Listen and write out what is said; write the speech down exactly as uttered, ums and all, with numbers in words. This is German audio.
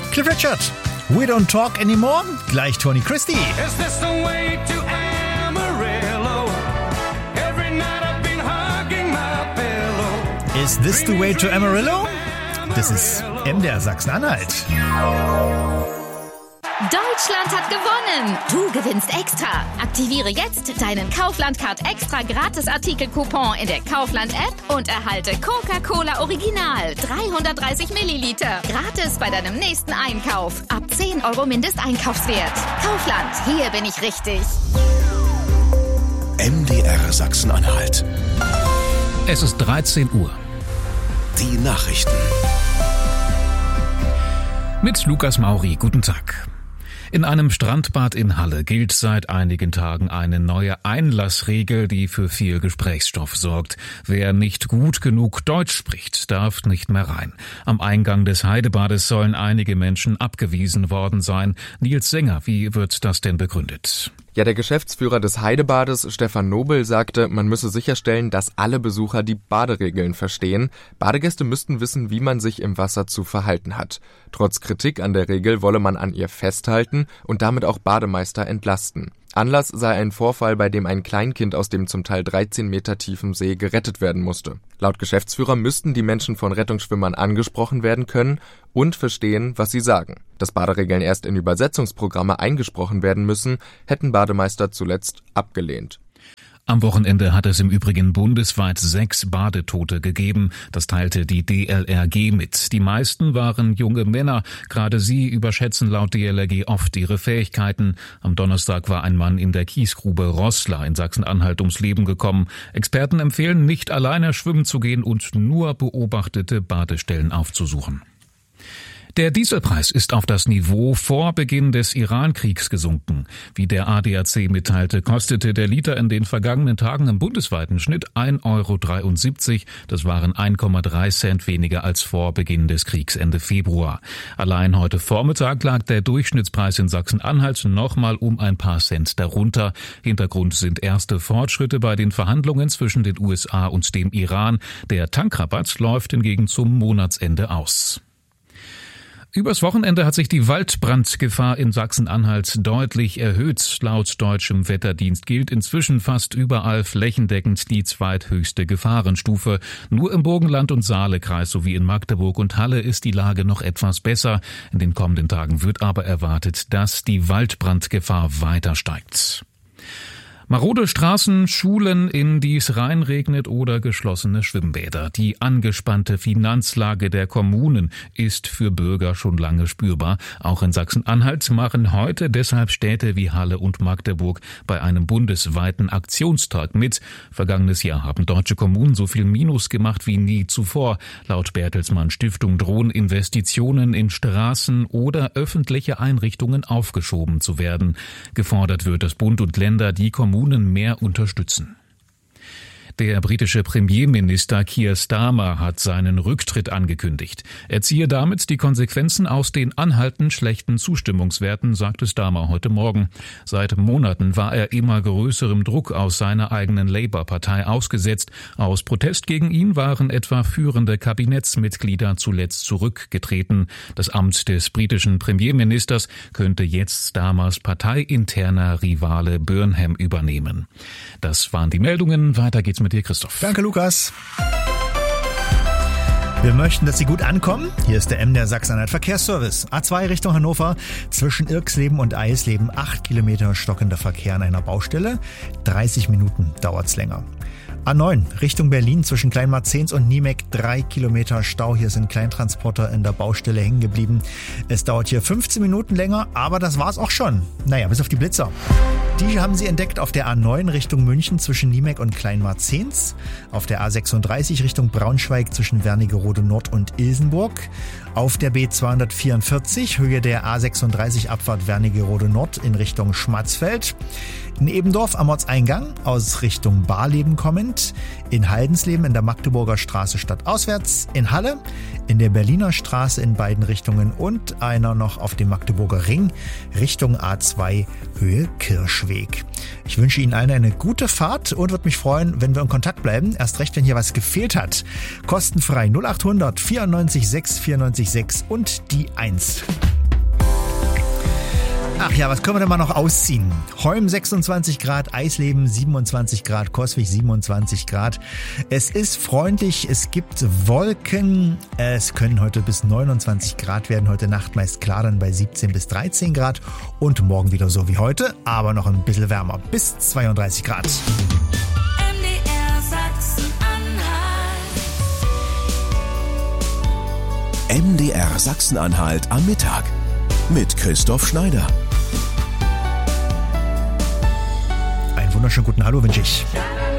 Cliff Richard, We Don't Talk Anymore, gleich Tony Christie. Is this the way to Amarillo? Every night I've been hugging my pillow. Is this the way to Amarillo? Das ist M D R Sachsen-Anhalt. Deutschland hat gewonnen! Du gewinnst extra! Aktiviere jetzt deinen Kaufland-Card extra Gratis-Artikel-Coupon in der Kaufland-App und erhalte Coca-Cola Original dreihundertdreißig Milliliter gratis bei deinem nächsten Einkauf. Ab zehn Euro Mindesteinkaufswert. Kaufland, hier bin ich richtig. M D R Sachsen-Anhalt. Es ist dreizehn Uhr. Die Nachrichten. Mit Lukas Mauri, guten Tag. In einem Strandbad in Halle gilt seit einigen Tagen eine neue Einlassregel, die für viel Gesprächsstoff sorgt. Wer nicht gut genug Deutsch spricht, darf nicht mehr rein. Am Eingang des Heidebades sollen einige Menschen abgewiesen worden sein. Nils Sänger, wie wird das denn begründet? Ja, der Geschäftsführer des Heidebades, Stefan Nobel, sagte, man müsse sicherstellen, dass alle Besucher die Baderegeln verstehen. Badegäste müssten wissen, wie man sich im Wasser zu verhalten hat. Trotz Kritik an der Regel wolle man an ihr festhalten und damit auch Bademeister entlasten. Anlass sei ein Vorfall, bei dem ein Kleinkind aus dem zum Teil dreizehn Meter tiefen See gerettet werden musste. Laut Geschäftsführer müssten die Menschen von Rettungsschwimmern angesprochen werden können und verstehen, was sie sagen. Dass Baderegeln erst in Übersetzungsprogramme eingesprochen werden müssen, hätten Bademeister zuletzt abgelehnt. Am Wochenende hat es im Übrigen bundesweit sechs Badetote gegeben. Das teilte die D L R G mit. Die meisten waren junge Männer. Gerade sie überschätzen laut D L R G oft ihre Fähigkeiten. Am Donnerstag war ein Mann in der Kiesgrube Roßla in Sachsen-Anhalt ums Leben gekommen. Experten empfehlen, nicht alleine schwimmen zu gehen und nur beobachtete Badestellen aufzusuchen. Der Dieselpreis ist auf das Niveau vor Beginn des Iran-Kriegs gesunken. Wie der A D A C mitteilte, kostete der Liter in den vergangenen Tagen im bundesweiten Schnitt ein Euro dreiundsiebzig. Das waren ein Komma drei Cent weniger als vor Beginn des Kriegs Ende Februar. Allein heute Vormittag lag der Durchschnittspreis in Sachsen-Anhalt nochmal um ein paar Cent darunter. Hintergrund sind erste Fortschritte bei den Verhandlungen zwischen den U S A und dem Iran. Der Tankrabatt läuft hingegen zum Monatsende aus. Übers Wochenende hat sich die Waldbrandgefahr in Sachsen-Anhalt deutlich erhöht. Laut deutschem Wetterdienst gilt inzwischen fast überall flächendeckend die zweithöchste Gefahrenstufe. Nur im Burgenland- und Saalekreis sowie in Magdeburg und Halle ist die Lage noch etwas besser. In den kommenden Tagen wird aber erwartet, dass die Waldbrandgefahr weiter steigt. Marode Straßen, Schulen, in die es reinregnet oder geschlossene Schwimmbäder. Die angespannte Finanzlage der Kommunen ist für Bürger schon lange spürbar. Auch in Sachsen-Anhalt machen heute deshalb Städte wie Halle und Magdeburg bei einem bundesweiten Aktionstag mit. Vergangenes Jahr haben deutsche Kommunen so viel Minus gemacht wie nie zuvor. Laut Bertelsmann Stiftung drohen Investitionen in Straßen oder öffentliche Einrichtungen aufgeschoben zu werden. Gefordert wird, dass Bund und Länder die Kommunen mehr unterstützen. Der britische Premierminister Keir Starmer hat seinen Rücktritt angekündigt. Er ziehe damit die Konsequenzen aus den anhaltend schlechten Zustimmungswerten, sagte Starmer heute Morgen. Seit Monaten war er immer größerem Druck aus seiner eigenen Labour-Partei ausgesetzt. Aus Protest gegen ihn waren etwa führende Kabinettsmitglieder zuletzt zurückgetreten. Das Amt des britischen Premierministers könnte jetzt Starmers parteiinterner Rivale Burnham übernehmen. Das waren die Meldungen. Weiter geht's mit dir, Christoph. Danke, Lukas. Wir möchten, dass Sie gut ankommen. Hier ist der M D R Sachsen-Anhalt Verkehrsservice. A zwei Richtung Hannover. Zwischen Irksleben und Eisleben acht Kilometer stockender Verkehr an einer Baustelle. dreißig Minuten dauert's länger. A neun Richtung Berlin zwischen Kleinmarzens und Niemek drei Kilometer Stau. Hier sind Kleintransporter in der Baustelle hängen geblieben. Es dauert hier fünfzehn Minuten länger, aber das war's auch schon. Naja, bis auf die Blitzer. Die haben Sie entdeckt auf der A neun Richtung München zwischen Niemek und Kleinmarzens. Auf der A sechsunddreißig Richtung Braunschweig zwischen Wernigerode Nord und Ilsenburg. Auf der B zweihundertvierundvierzig Höhe der A sechsunddreißig Abfahrt Wernigerode Nord in Richtung Schmatzfeld. In Ebendorf am Ortseingang aus Richtung Barleben kommend. In Haldensleben in der Magdeburger Straße stadtauswärts. In Halle, in der Berliner Straße in beiden Richtungen und einer noch auf dem Magdeburger Ring Richtung A zwei Höhe Kirschweg. Ich wünsche Ihnen allen eine gute Fahrt und würde mich freuen, wenn wir in Kontakt bleiben. Erst recht, wenn hier was gefehlt hat. Kostenfrei null acht hundert vierundneunzig sechs vierundneunzig sechs und die eins. Ach ja, was können wir denn mal noch ausziehen? Holm sechsundzwanzig Grad, Eisleben siebenundzwanzig Grad, Coswig siebenundzwanzig Grad. Es ist freundlich, es gibt Wolken. Es können heute bis neunundzwanzig Grad werden. Heute Nacht meist klar, dann bei siebzehn bis dreizehn Grad. Und morgen wieder so wie heute, aber noch ein bisschen wärmer, bis zweiunddreißig Grad. M D R Sachsen-Anhalt am Mittag mit Christoph Schneider. Einen wunderschönen guten Hallo wünsche ich.